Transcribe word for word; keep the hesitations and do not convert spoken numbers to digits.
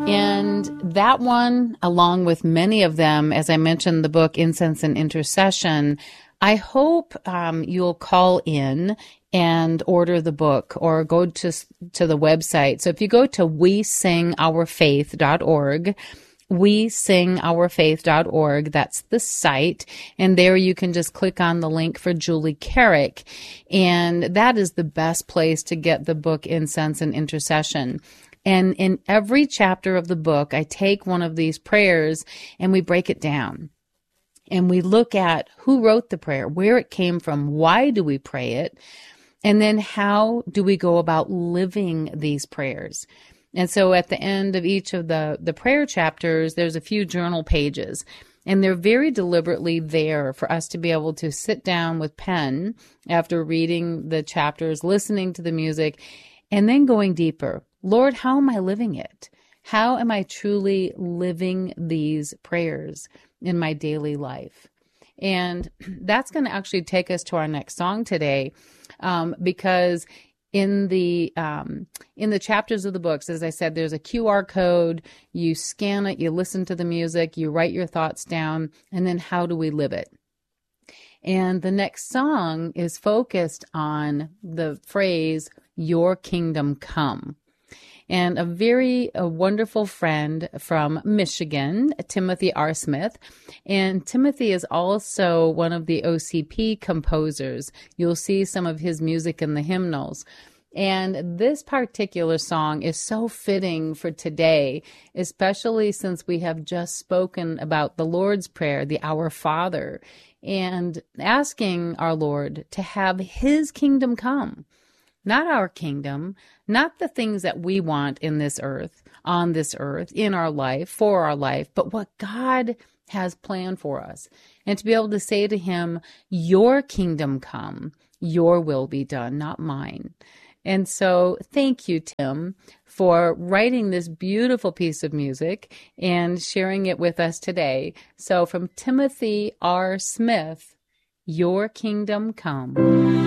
And that one, along with many of them, as I mentioned, the book Incense and Intercession, I hope um, you'll call in and order the book or go to to the website. So if you go to we sing our faith dot org, we sing our faith dot org, that's the site, and there you can just click on the link for Julie Carrick, and that is the best place to get the book Incense and Intercession. And in every chapter of the book, I take one of these prayers and we break it down. And we look at who wrote the prayer, where it came from, why do we pray it, and then how do we go about living these prayers. And so at the end of each of the, the prayer chapters, there's a few journal pages, and they're very deliberately there for us to be able to sit down with pen after reading the chapters, listening to the music, and then going deeper. Lord, how am I living it? How am I truly living these prayers in my daily life? And that's going to actually take us to our next song today, um, because in the um, in the chapters of the books, as I said, there's a Q R code. You scan it, you listen to the music, you write your thoughts down, and then how do we live it? And the next song is focused on the phrase, "Your kingdom come." And a very a wonderful friend from Michigan, Timothy R. Smith. And Timothy is also one of the O C P composers. You'll see some of his music in the hymnals. And this particular song is so fitting for today, especially since we have just spoken about the Lord's Prayer, the Our Father, and asking our Lord to have His kingdom come. Not our kingdom, not the things that we want in this earth, on this earth, in our life, for our life, but what God has planned for us. And to be able to say to Him, your kingdom come, your will be done, not mine. And so thank you, Tim, for writing this beautiful piece of music and sharing it with us today. So from Timothy R. Smith, your kingdom come.